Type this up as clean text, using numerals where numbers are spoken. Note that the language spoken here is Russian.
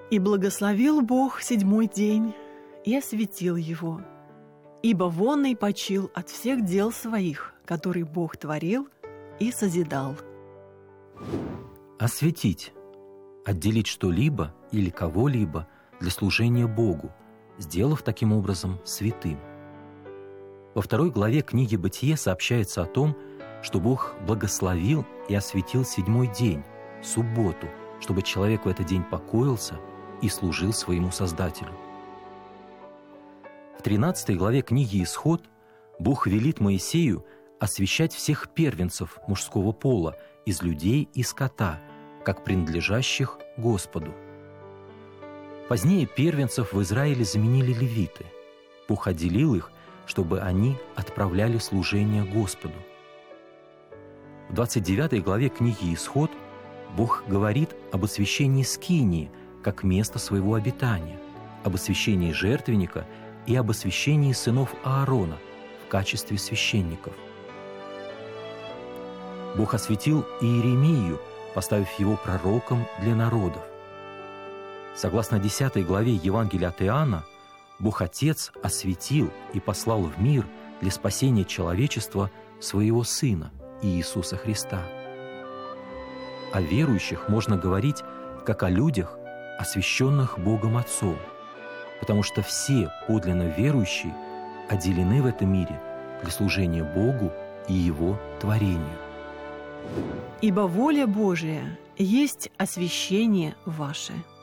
И благословил Бог 7-й день и осветил его, ибо вонный почил от всех дел своих, которые Бог творил и созидал. Осветить – отделить что-либо или кого-либо для служения Богу, сделав таким образом святым. Во 2 главе книги «Бытие» сообщается о том, что Бог благословил и осветил 7-й день, субботу, чтобы человек в этот день покоился и служил своему Создателю. В 13 главе книги «Исход» Бог велит Моисею освящать всех первенцев мужского пола из людей и скота, как принадлежащих Господу. Позднее первенцев в Израиле заменили левиты. Бог отделил их, чтобы они отправляли служение Господу. В 29 главе книги «Исход» Бог говорит об освящении скинии как места своего обитания, об освящении жертвенника и об освящении сынов Аарона в качестве священников. Бог осветил Иеремию, поставив его пророком для народов. Согласно 10 главе Евангелия от Иоанна, Бог Отец осветил и послал в мир для спасения человечества своего Сына, Иисуса Христа. О верующих можно говорить как о людях, освященных Богом Отцом, потому что все подлинно верующие отделены в этом мире для служения Богу и Его творению. Ибо воля Божия есть освящение ваше.